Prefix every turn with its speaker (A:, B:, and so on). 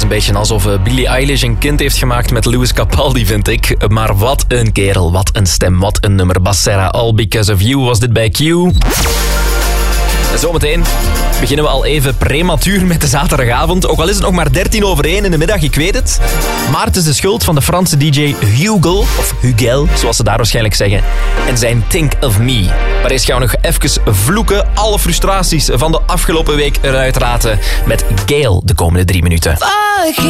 A: een beetje alsof Billie Eilish een kind heeft gemaakt met Lewis Capaldi, vind ik. Maar wat een kerel, wat een stem, wat een nummer. Basera, All Because of You was dit bij Q. Zometeen beginnen we al even prematuur met de zaterdagavond. Ook al is het nog maar 1:13 in de middag, ik weet het. Maar het is de schuld van de Franse DJ Hugel, of Hugel, zoals ze daar waarschijnlijk zeggen. En zijn Think of Me. Maar eerst gaan we nog even vloeken. Alle frustraties van de afgelopen week eruit raten met Gail de komende 3 minuten.